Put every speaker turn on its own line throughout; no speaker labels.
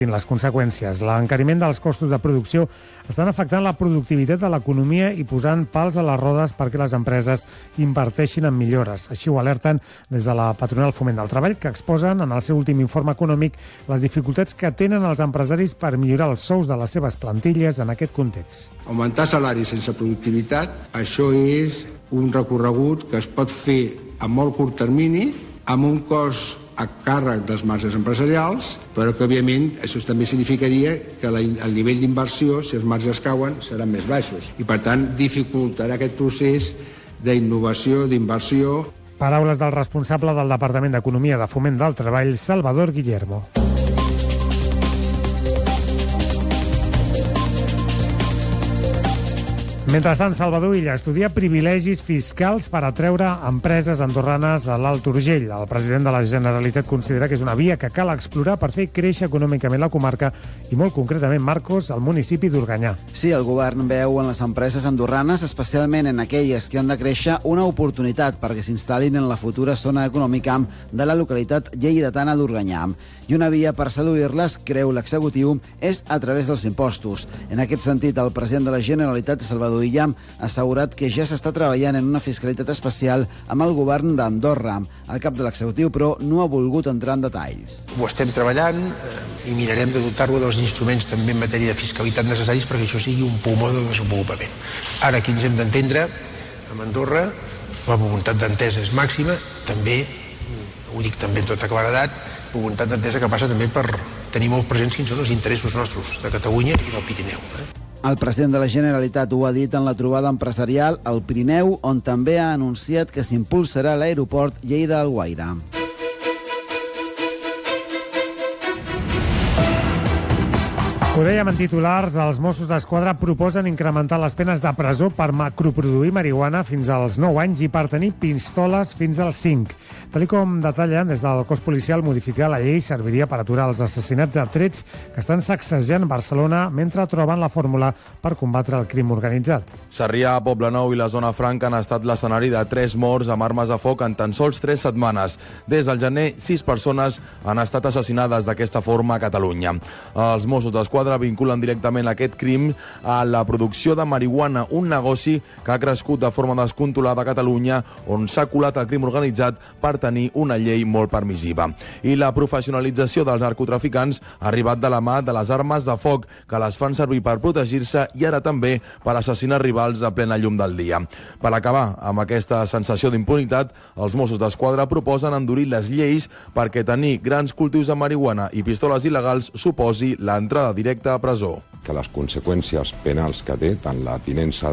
Les conseqüències. L'encariment dels costos de producció estan afectant la productivitat de l'economia i posant pals a les rodes perquè les empreses inverteixin en millores. Així ho alerten des de la patronal Foment del Treball, que exposen en el seu últim informe econòmic les dificultats que tenen els empresaris per millorar els sous de les seves plantilles en aquest context.
Augmentar salaris sense productivitat, això és un recorregut que es pot fer a molt curt termini, amb un cost a càrrec dels marges empresarials, però que, òbviament, això també significaria que el nivell d'inversió, si els marges cauen, seran més baixos. I, per tant, dificultarà aquest procés d'innovació, d'inversió.
Paraules del responsable del Departament d'Economia de Foment del Treball, Salvador Guillermo. Mentrestant, Salvador Illa estudia privilegis fiscals per atreure empreses andorranes a l'Alt Urgell. El president de la Generalitat considera que és una via que cal explorar per fer créixer econòmicament la comarca i, molt concretament, Marcos, el municipi d'Organyà.
Sí, el govern veu en les empreses andorranes, especialment en aquelles que han de créixer, una oportunitat perquè s'instal·lin en la futura zona econòmica de la localitat lleidatana d'Organyà. I una via per seduir-les, creu l'executiu, és a través dels impostos. En aquest sentit, el president de la Generalitat, Salvador Illa, ha assegurat que ja s'està treballant en una fiscalitat especial amb el govern d'Andorra. El cap de l'executiu, però, no ha volgut entrar en detalls.
Ho estem treballant i mirarem de dotar-lo dels instruments també en matèria de fiscalitat necessaris perquè això sigui un pulmó de desenvolupament. Ara, aquí ens hem d'entendre amb Andorra, la voluntat d'entesa és màxima, també, ho dic també amb tota claredat, voluntat d'entesa que passa també per tenir molt presents quins són els interessos nostres de Catalunya i del Pirineu.
El president de la Generalitat ho ha dit en la trobada empresarial al Pirineu, on també ha anunciat que s'impulsarà l'aeroport Lleida-Alguaire.
Ho dèiem en titulars, els Mossos d'Esquadra proposen incrementar les penes de presó per macroproduir marihuana fins als 9 anys i per tenir pistoles fins als 5. Tal com detallen, des del cos policial, modificar la llei serviria per aturar els assassinats a trets que estan sacsejant Barcelona mentre troben la fórmula per combatre el crim organitzat.
Sarrià, Poblenou i la Zona Franca han estat l'escenari de 3 morts amb armes de foc en tan sols 3 setmanes. Des del gener, 6 persones han estat assassinades d'aquesta forma a Catalunya. Els Mossos d'Esquadra vinculen directament aquest crim a la producció de marihuana, un negoci que ha crescut de forma descontrolada a Catalunya, on s'ha colat el crim organitzat per tenir una llei molt permissiva. I la professionalització dels narcotraficants ha arribat de la mà de les armes de foc, que les fan servir per protegir-se i ara també per assassinar rivals a plena llum del dia. Per acabar amb aquesta sensació d'impunitat, els Mossos d'Esquadra proposen endurir les lleis perquè tenir grans cultius de marihuana i pistoles il·legals suposi l'entrada directa a presó.
Que les conseqüències penals que té, tant la tinença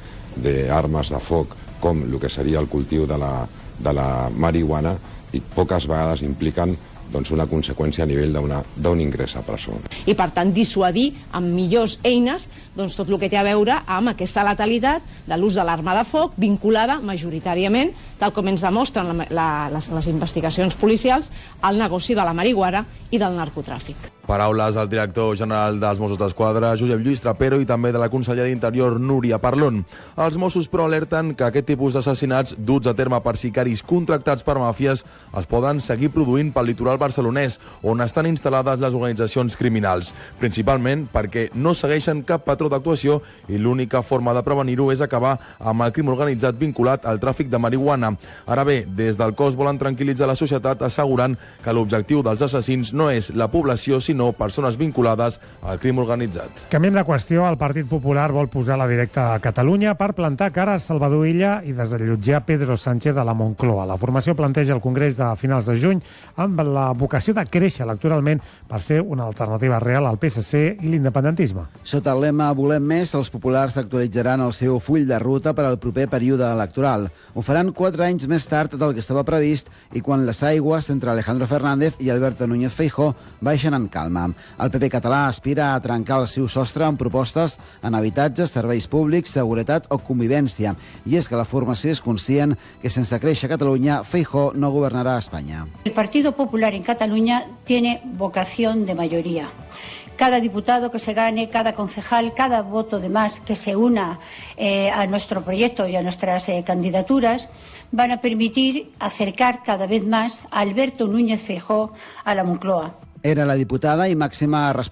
d'armes de foc com el que seria el cultiu de la marihuana, i poques vegades impliquen una conseqüència a nivell d'un ingrés a presó.
I, per tant, dissuadir amb millors eines tot el que té a veure amb aquesta letalitat de l'ús de l'arma de foc vinculada majoritàriament, tal com ens demostren les investigacions policials, al negoci de la marihuana i del narcotràfic.
Paraules del director general dels Mossos d'Esquadra, Josep Lluís Trapero, i també de la consellera d'Interior, Núria Parlon. Els Mossos, però, alerten que aquest tipus d'assassinats duts a terme per sicaris contractats per màfies es poden seguir produint pel litoral barcelonès, on estan instal·lades les organitzacions criminals, principalment perquè no segueixen cap patró d'actuació i l'única forma de prevenir-ho és acabar amb el crim organitzat vinculat al tràfic de marihuana. Ara bé, des del cos volen tranquil·litzar la societat assegurant que l'objectiu dels assassins no és la població, sinó persones vinculades al crim organitzat.
Canviem de qüestió. El Partit Popular vol posar la directa a Catalunya per plantar cara a Salvador Illa i desallotjar Pedro Sánchez de la Moncloa. La formació planteja el Congrés de finals de juny amb la vocació de créixer electoralment per ser una alternativa real al PSC i l'independentisme.
Sota el lema Volem més, els populars actualitzaran el seu full de ruta per al proper període electoral. Ho faran 4 anys més tard del que estava previst i quan les aigües entre Alejandro Fernández i Alberto Núñez Feijóo baixen en calma. El PP català aspira a trencar el seu sostre amb propostes en habitatges, serveis públics, seguretat o convivència. I és que la formació és conscient que sense créixer a Catalunya, Feijóo no governarà a Espanya.
El Partido Popular en Cataluña tiene vocación de mayoría. Cada diputado que se gane, cada concejal, cada voto de más que se una a nuestro proyecto y a nuestras candidaturas van a permitir acercar cada vez más a Alberto Núñez Feijóo a la Moncloa.
Era la diputada i màxima responsable